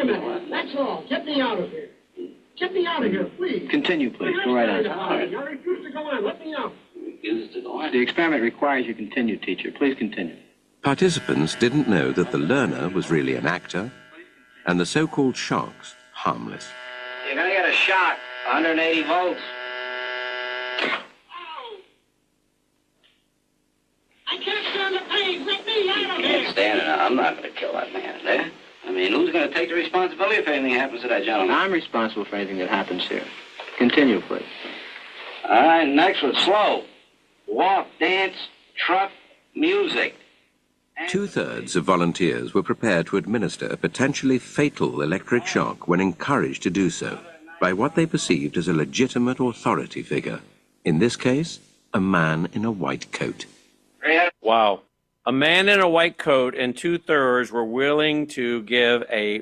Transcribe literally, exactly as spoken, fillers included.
a minute. That's all. Get me out of here. Get me out of here, please. Continue, please. Go right on. I refuse to go on. Let me out. The experiment requires you continue, teacher. Please continue. Participants didn't know that the learner was really an actor, and the so-called shocks harmless. You're gonna get a shock. one hundred eighty volts. I can't stand the pain. Let me out of here. Can't stand it. I'm not gonna kill that man, eh? I mean, who's gonna take the responsibility if anything happens to that gentleman? I'm responsible for anything that happens here. Continue, please. All right, next one. Slow. Walk, dance, truck, music. Two-thirds of volunteers were prepared to administer a potentially fatal electric shock when encouraged to do so by what they perceived as a legitimate authority figure. In this case, a man in a white coat. Wow. A man in a white coat and two-thirds were willing to give a